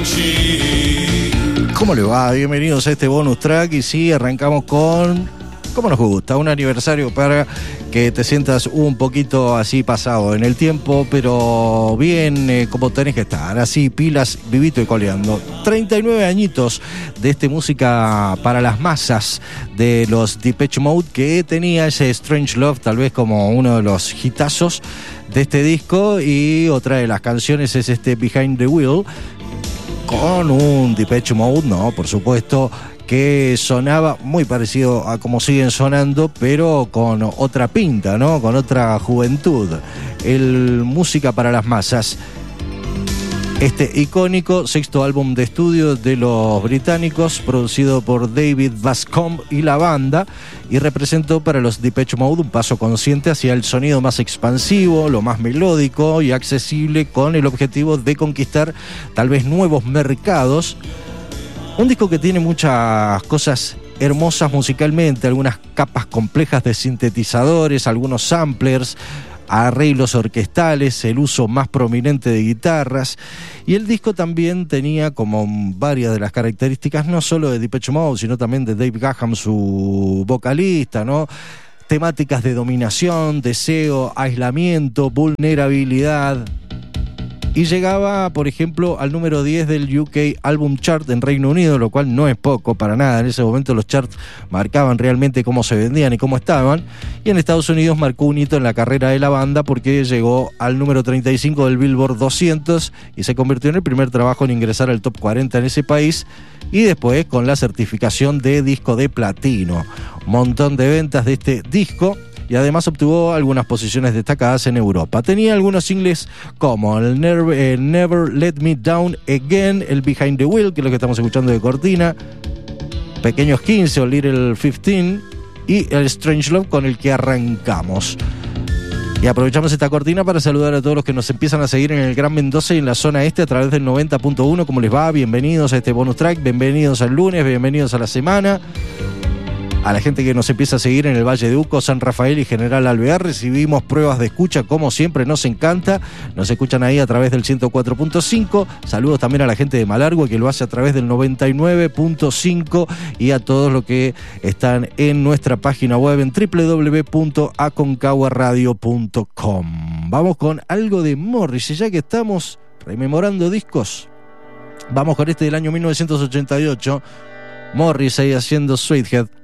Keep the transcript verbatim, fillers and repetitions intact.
¿Cómo le va? Bienvenidos a este bonus track. Y sí, arrancamos con, como nos gusta, un aniversario para que te sientas un poquito así pasado en el tiempo, pero bien eh, como tenés que estar, así pilas, vivito y coleando. treinta y nueve añitos de este música para las masas de los Depeche Mode, que tenía ese Strange Love tal vez como uno de los hitazos de este disco, y otra de las canciones es este Behind the Wheel, con un Depeche Mode, no, por supuesto, que sonaba muy parecido a como siguen sonando, pero con otra pinta, ¿no? Con otra juventud. El música para las masas. Este icónico sexto álbum de estudio de los británicos, producido por David Bascombe y la banda, y representó para los Depeche Mode un paso consciente hacia el sonido más expansivo, lo más melódico y accesible, con el objetivo de conquistar tal vez nuevos mercados. Un disco que tiene muchas cosas hermosas musicalmente, algunas capas complejas de sintetizadores, algunos samplers, arreglos orquestales, el uso más prominente de guitarras, y el disco también tenía como varias de las características no solo de Depeche Mode, sino también de Dave Gahan, su vocalista, ¿no? Temáticas de dominación, deseo, aislamiento, vulnerabilidad. Y llegaba, por ejemplo, al número diez del U K Album Chart en Reino Unido, lo cual no es poco para nada. En ese momento los charts marcaban realmente cómo se vendían y cómo estaban. Y en Estados Unidos marcó un hito en la carrera de la banda, porque llegó al número treinta y cinco del Billboard doscientos y se convirtió en el primer trabajo en ingresar al top cuarenta en ese país, y después con la certificación de disco de platino. Un montón de ventas de este disco, y además obtuvo algunas posiciones destacadas en Europa. Tenía algunos singles como el Never, eh, Never Let Me Down Again, el Behind the Wheel, que es lo que estamos escuchando de cortina, Pequeños quince o Little quince, y el Strange Love, con el que arrancamos. Y aprovechamos esta cortina para saludar a todos los que nos empiezan a seguir en el Gran Mendoza y en la zona este a través del noventa punto uno. ¿Cómo les va? Bienvenidos a este bonus track, bienvenidos al lunes, bienvenidos a la semana. A la gente que nos empieza a seguir en el Valle de Uco, San Rafael y General Alvear, recibimos pruebas de escucha, como siempre, nos encanta. Nos escuchan ahí a través del ciento cuatro punto cinco. Saludos también a la gente de Malargüe, que lo hace a través del noventa y nueve punto cinco, y a todos los que están en nuestra página web en doble u doble u doble u punto aconcagua radio punto com. Vamos con algo de Morrissey, ya que estamos rememorando discos. Vamos con este del año mil novecientos ochenta y ocho, Morrissey haciendo Sweethead.